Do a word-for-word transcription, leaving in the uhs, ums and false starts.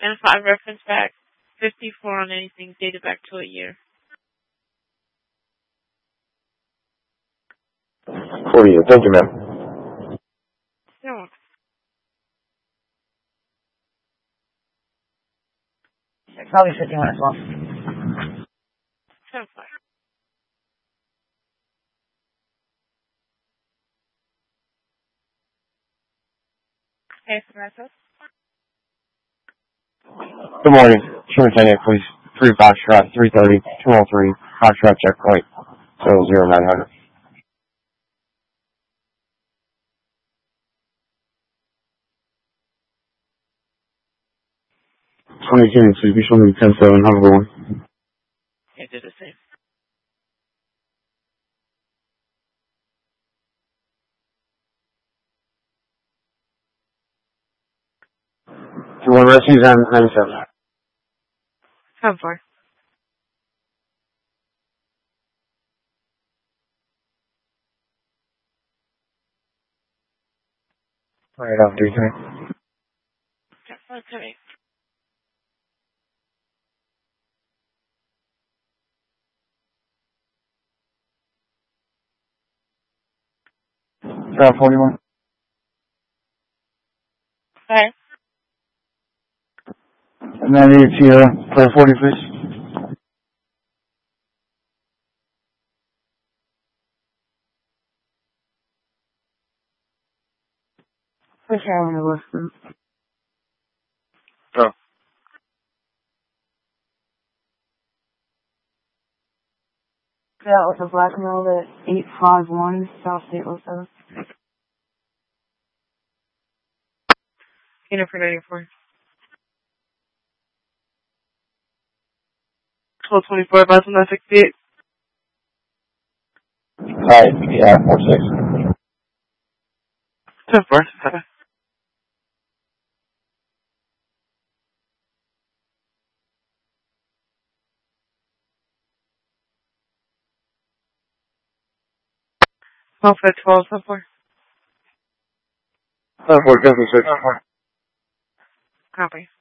And five reference back. fifty-four on anything dated back to a year. For you. Thank you, ma'am. You're welcome. Probably fifty-one as well. ten five. Hey, Samantha. Good morning. Superintendent, please. Three Foxtrot, three thirty, two oh three, Foxtrot checkpoint, zero zero nine hundred. twenty King, please be showing me ten seven, have a good one. Yeah, did the same. You want rescues on ninety-seven? ten four. Right off, three three. ten four, ten eight. Route forty-one. Alright. ninety-eight Sierra, Route forty, please. Which I'm going to listen. Go. That was a black road at eight five one South State oh seven. Unit for ninety-four. twelve twenty-four, bus nine sixty-eight. Alright, yeah, four six. ten four. Okay. Alpha twelve, ten four. ten four, ten four, six. Copy.